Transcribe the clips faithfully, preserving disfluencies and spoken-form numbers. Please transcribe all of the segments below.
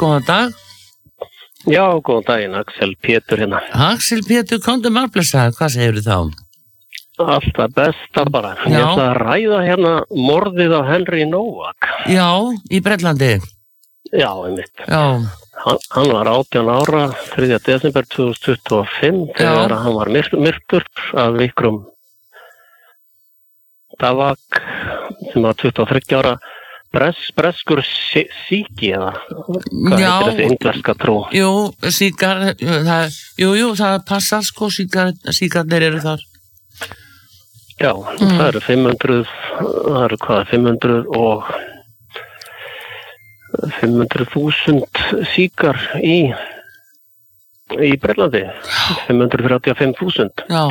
góðan dag. Já, góðan daginn, Axel Pétur hérna. Axel Pétur, komdu margblessaður, hvað segirðu þá? Alltaf besta bara. Já. Ég ætla að ræða hérna morðið á Henry Nowak. Já, í Bretlandi. Já, einmitt. Já. Hann, hann var átján ára, þriðja desember tvö þúsund tuttugu og fimm, þegar Já. hann var myrt, myrtur af Vikrum Davak, sem var tuttugu og þriggja ára, Bres, breskur sí- síki, eða hvað Já. heitir þessi indverska trú? Jú, síkar, það, jú, jú, það passar sko, síkar, síkarnir eru þar. Já, það eru fimm hundruð, það eru hvað, fimm hundruð og fimm hundruð þúsund síkar í í Bretlandi, fimm hundruð þrjátíu og fimm þúsund. Já.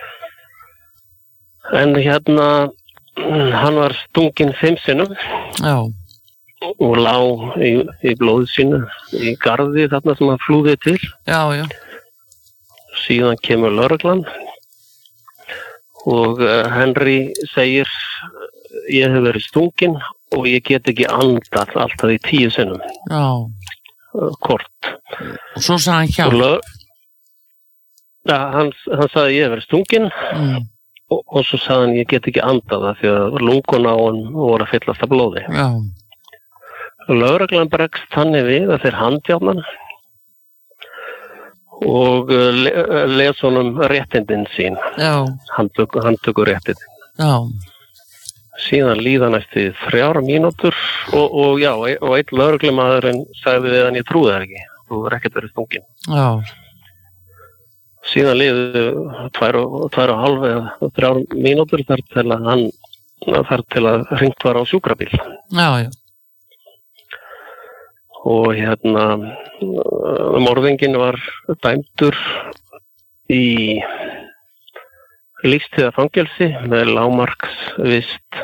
En hérna, hann var stunginn fimm sinnum Já. og lá í, í blóðu sínu í garði þarna sem hann flúði til. Já, já. Síðan kemur lögreglan og uh, Henry segir, ég hef verið stunginn og ég get ekki andað alltaf í tíu sinnum. Já. Uh, kort. Og svo sagði hann hjálp. Og lög... Ja, hann, hann sagði, ég hef verið stunginn. Mm. Og, og svo sagði hann, ég get ekki andað það því að lungun á hann voru að fyllast af blóði. Já. Lögreglan bregst þannig við að þeir handjárna hann og le, les honum réttindin sín. Já. Handtöku, handtöku réttindin. Já. Síðan líða næstu þrjár mínútur og, og já, og einn lögreglumaðurinn sagði við hann, ég trúi þér ekki, þú er ekkert verið stunginn. Já. Síðan liðu tvær og, tvær og halv eða þrjár mínútur þar til að hann þar til að hringt var á sjúkrabíl. Já, já. Og hérna morðinginn var dæmdur í lífstíðarfangelsi með lágmarksvist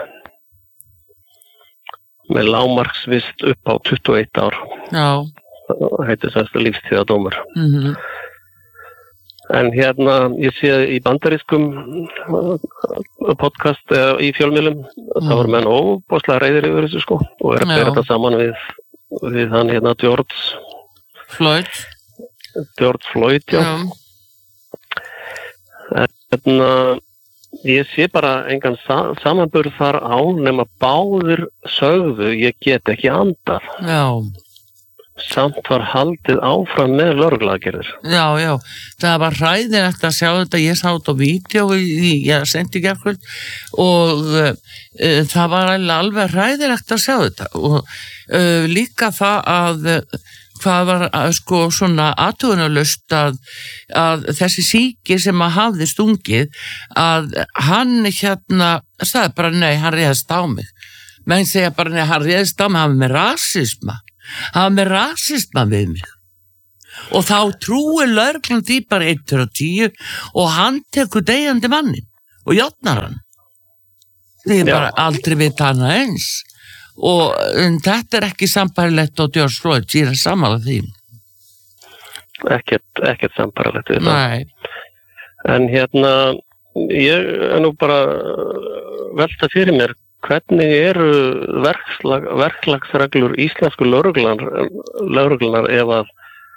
með lágmarksvist upp á tuttugu og eitt ár. Já. Það heitir þess lífstíðardómur. Mhm. En hérna, ég sé í bandarískum podcast eða í fjölmiðlum, mm. það voru menn óbúslega reiðir yfir þessu sko og er að bera þetta saman við, við hann hérna George Floyd. George Floyd, já. Já. Hérna, ég sé bara engan sa- samanburð þar á nema báðir sögðu, ég get ekki andað. Já. Samt var haldið áfram með lögregluaðgerðir. Já, já, það var hræðilegt að sjá þetta, ég sá þetta á vídeo, ég sendi gerkvöld og uh, uh, það var alveg hræðilegt að sjá þetta og uh, líka það að uh, hvað var að, sko svona athugunarlaust að, að þessi síki sem að hafði stungið að hann hérna sagði bara nei, hann réðst á mig. Menn segja bara nei, hann réðst á mig, hann var með rasisma. Hann var með rasisma við mig og þá trúir lögreglan því bara einn til tíu og hann tekur deyjandi mannin og játnar hann. Þið er bara aldrei vita hana eins og en þetta er ekki sambærilegt á George Floyd, ég er sammála því. Ekkert, ekkert sambærilegt við það. Nei. En hérna, ég er nú bara velta fyrir mér hvernig eru verklag, verklagsreglur íslensku lögreglunar, lögreglunar ef að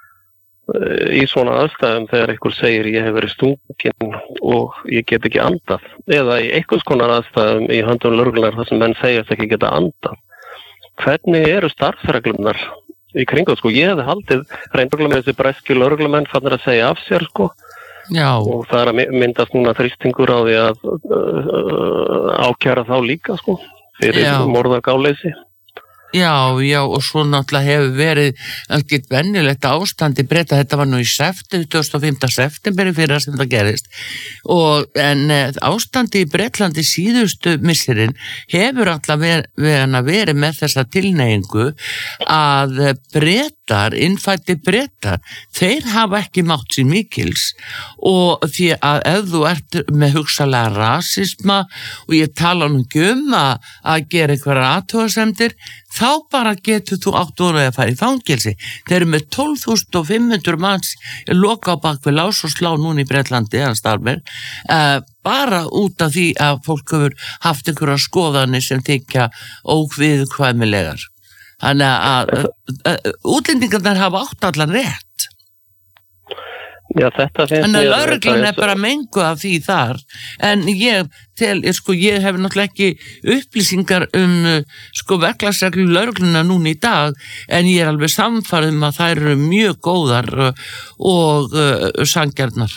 í svona aðstæðum þegar einhver segir ég hef verið stunginn og ég get ekki andað eða í einhvers konar aðstæðum í höndum lögreglunar þar sem menn segjast ekki geta andað. Hvernig eru starfsreglunar í kringu? Sko, ég hefði haldið reyndurlega með þessi breski lögreglumenn fannir að segja af sér sko. Já. Og það er að myndast núna þrýstingur á því að uh, ákæra þá líka sko fyrir morðagáleysi. Já, já, og svo náttúrulega hefur verið ekkert venjulegt ástand í Breta, þetta var nú í september, tuttugasta og fimmta september í fyrra sem það gerist, og, en ástandi í Bretlandi síðustu misserinn hefur alltaf verið, verið með þessa tilneyingu að Bretar, innfæddir Bretar, þeir hafa ekki mátt sín mikils, og því að ef þú ert með hugsalega rasisma, og ég tala nú ekki um að, að gera einhverja athugasemdir, þá bara getur þú átt voru að fara í fangelsi. Þeir eru með tólf þúsund fimm hundruð manns loka á bak við lás og slá núna í Bretlandi eða starfir, uh, bara út af því að fólk hefur haft einhverja skoðanir sem þykja óviðkvæmilegar. Þannig að, að, að útlendingarnir hafa átt allan rétt. Já, þetta finnst Þannig að mér- lögreglan þetta er bara mengu af því þar, en ég tel, sko, ég hef náttúrulega ekki upplýsingar um, uh, sko, verklagsreglur lögregluna núna í dag, en ég er alveg samfærð um að þær eru mjög góðar uh, og uh, sanngjarnar.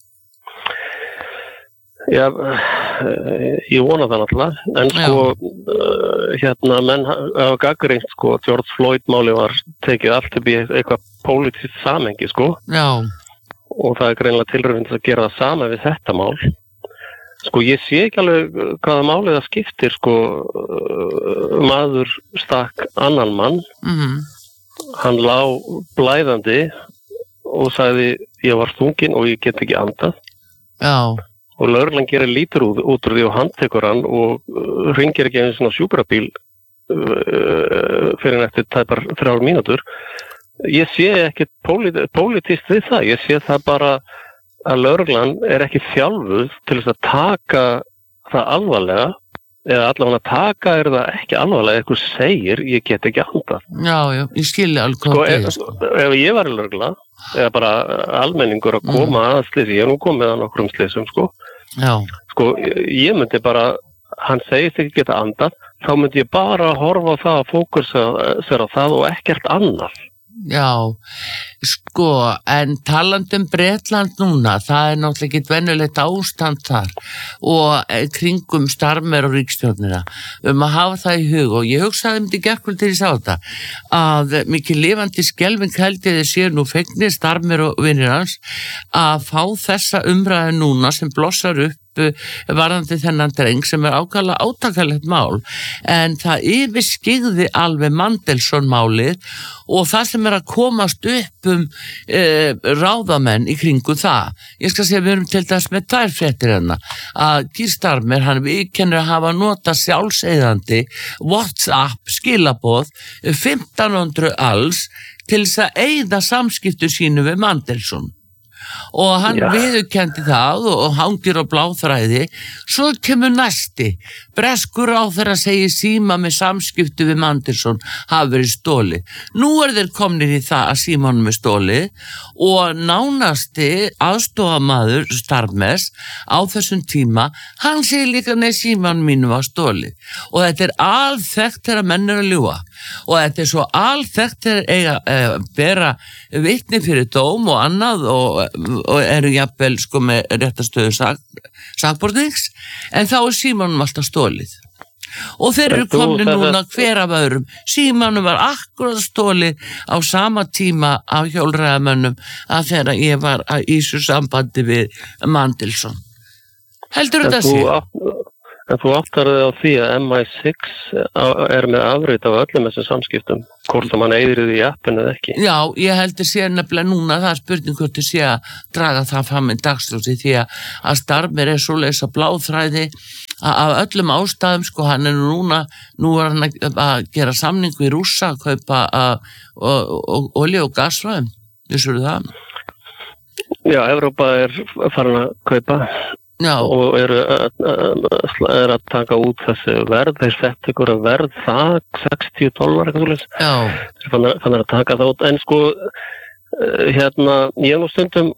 Já, eh, ég vona það náttúrulega, en sko, uh, hérna, menn hafa gagnrýnt, sko, George Floyd máli var tekið allt upp í eitthvað pólitískt samengi, sko, Já, og það er greinilega tilraun til að gera það sama við þetta mál. Sko, ég sé ekki alveg hvaða málið það skiptir, sko, uh, maður stakk annan mann, mhm, hann lá blæðandi og sagði, ég var stungin og ég get ekki andað. já, Og lögreglan gerir lítur út, út úr því og handtekur hann og uh, hringir ekki einu svona sjúkrabíl uh, fyrir eftir tæpar þrjár mínútur. Ég sé ekkert pólit, pólitískt við það. Ég sé það bara að lögreglan er ekki þjálfuð til þess að taka það alvarlega, eða allavega að taka er það ekki alvarlega, eitthvað segir, ég get ekki andað. já, já, ég skilja alveg Sko, hvað ef, það er. ef ég var í lögregla, eða bara almenningur að koma að slisi, ég er nú komið að nokkrum slisum, sko, Já, sko, ég myndi bara, hann segist ekki geta andað, þá myndi ég bara horfa á það að fókusa sér á það og ekkert annað. já, sko, en talandi um Bretland núna, það er náttúrulega ekki venjulegt ástand þar og eh, kringum Starmer og ríkisstjórnina um að hafa það í hug og ég hugsaði um þetta í gærkvöld til ég sá þetta að mikið lifandi skelfing held ég þið séu nú fegnir Starmer og vinir hans að fá þessa umræðu núna sem blossar upp varðandi þennan dreng sem er ákvæmlega átakalegt mál en það yfirskygði alveg Mandelsson málið og það sem er að komast upp um e, ráðamenn í kringu það. Ég skal segja við erum til dæs með tvær fréttir hérna að Keir Starmer hann viðurkennir að hafa notað sjálfseyðandi WhatsApp skilaboð fimmtán hundruð alls til þess að eyða samskiptu sínu við Mandelsson. Og hann Já. viðurkenndi það og hangir á bláþræði svo kemur næsti breskur á þeirra segir síma með samskiptu við Mandelsson hafi verið stóli nú er þeir komnir í það að símanum er stóli og nánasti aðstofamaður Starmers á þessum tíma hann segir líka neð símanum mínu var stóli og þetta er alþekkt þegar menn er að ljúga og þetta er svo alþekkt þegar eiga e, bera vitni fyrir dóm og annað og og eru jafnvel sko með réttastöðu sak, sakbornings en þá er símanum alltaf stólið og þeir eru komni núna hver af öðrum símanum var akkurat stólið á sama tíma af hjólræðamönnum að þegar ég var í þessu sambandi við Mandelsson heldur þetta sé? En þú áttar þig á því að M I six er með afrit af öllum þessum samskiptum, hvort að mann eyðir því í appinu eða ekki. Já, ég heldur sé nefnilega núna, það er spurning hvort þið sé að draga það fram með dagsljósi því að, að Starmer er svoleiðis að bláþræði af öllum ástæðum, sko, hann er núna, nú er hann að gera samning við Rússa að kaupa olíu og gasfræðum, vissur það? Já, Evrópa er farin að kaupa. Já. Og eru er að taka út þessi verð, þeir sett ykkur að verð það, sextíu dólar eitthvað svolítið. Já. Þeir fann, fann að taka það út, en sko, hérna, ég nú stundum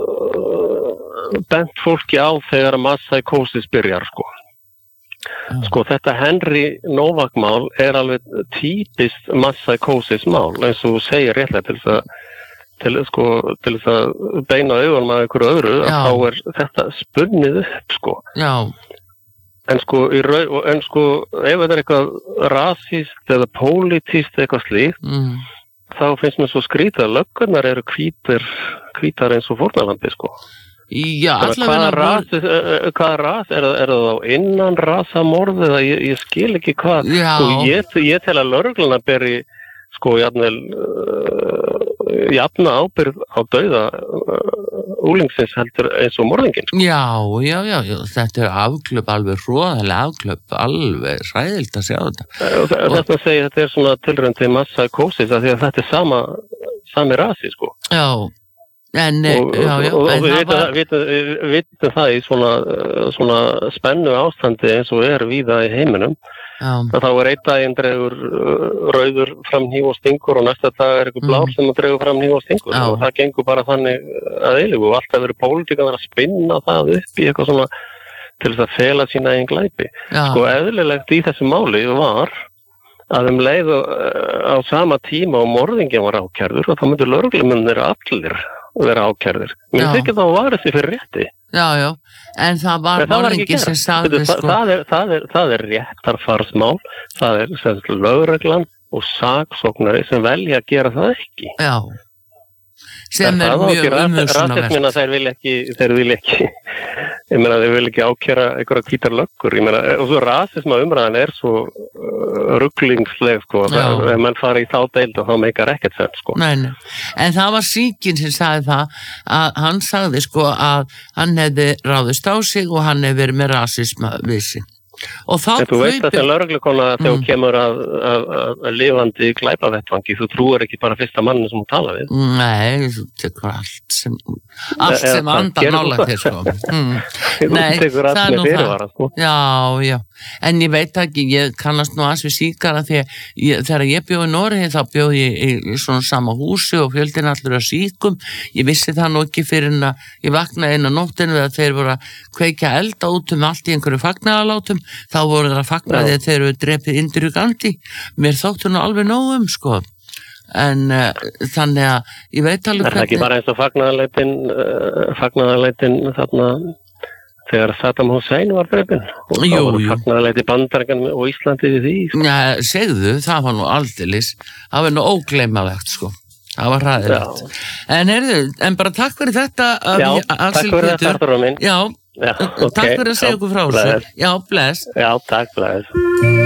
uh, bent fólki á þegar að massapsychosis byrjar, sko. Já. Sko, þetta Henry Novak mál er alveg típist massapsychosis mál, eins og þú segir réttlega til þess að til, sko, til þess að beina augunum að einhverju öðru, að þá er þetta spunnið upp, sko. Já. En sko, í rau, en sko, ef þetta er eitthvað rasíst eða pólitíst eitthvað slíkt, mm. þá finnst mér svo skrítið að löggurnar eru hvítir, hvítar eins og fórnarlandi, sko. Já, allavega... Hvaða ras, hvaða ras, er, er það á innan rasamorð eða ég, ég skil ekki hvað. Já. Sko, ég, ég tel að lögregluna beri, sko, jafnvel, uh, jafna ábyrgð á dauða uh, úlingsins heldur eins og morðingin, sko. Já, já, já, já, þetta er afklöp, alveg hróðalega afklöp, alveg hræðilt að sjá þetta. Og þetta að segja, þetta er svona tilröndi massapsychosis að því að þetta er sama, sami rasi, sko. Já, en, og, já, já, og, en og það var... við vitum það í svona, svona spennu ástandi eins og er víða í heiminum, þá er einn daginn dregur rauður fram hníf og stingur og næsta dag er eitthvað blár mm. sem dregur fram hníf og stingur Já. Og það gengur bara þannig að eilífu og alltaf verið pólitík að vera að spinna það upp í eitthvað svona til þess að fela sína eigin glæpi. Já. Sko eðlilegt í þessu máli var að um leið á sama tíma og morðingin var ákærður og þá myndu lögreglumennir allir vera ákærðir. Mér finnst ekki þá að var þessi fyrir rétti. Já, já, en það var morðingi sem sagði sko. Það er, það er, það er réttarfarsmál, það er sem lögreglan og saksóknari sem velja að gera það ekki. Já, sem er mjög umhugsunarvert. Rasismina þeir vilja ekki, þeir vilja ekki, ég meina þeir vilja ekki ákæra einhverja hvítar löggur, ég meina, og svo rasisma umræðan er svo uh, ruglingsleg, sko, það, ef mann fari í þá deild og þá meikar ekkert senn, sko. Nei, nei, en það var Síkin sem sagði það, að hann sagði, sko, að hann hefði ráðist á sig og hann hefði verið með rasisma við sig. Og þá þú veist að það er lögreglukona þegar þú mm. kemur að, að, að, að lifandi glæpavettvangi, þú trúir ekki bara fyrsta manni sem þú tala við. Nei, þú tekur allt sem allt sem andar nálægt þér sko. Mm. Nei, það er nú það. Sko. Já, já, en ég veit ekki, ég kannast nú aðeins við síkara því að ég, þegar ég bjóð í Noregi þá bjóð ég í, í svona sama húsi og fjöldin allur að síkum. Ég vissi það nú ekki fyrir en að ég vaknaði inn á nóttinu við að þeir voru að kveikja elda út um allt í einhverju fagnaðalátum. Þá voru það að fagna því að þeir eru drepið Indriðu Gandhi. Mér þóttu nú alveg nógum, sko. En uh, þannig að ég veit alveg hvernig... Er það ekki bara eins og fagnaðarleitin, uh, fagnaðarleitin þarna þegar Saddam Hussein var drepinn? Og þá jú, voru fagnaðarleiti Bandaríkjanna og Íslandi við því? Sko. Já, segðu, það var nú aldeilis. Það var nú ógleymavegt, sko. Það var hræðilegt. En, heyrðu, en bara takk fyrir þetta. Já, takk fyrir þetta, Artur minn. Já. Já, okay. Takk fyrir að segja okkur frá þessu. Já, bless. Já, takk, bless.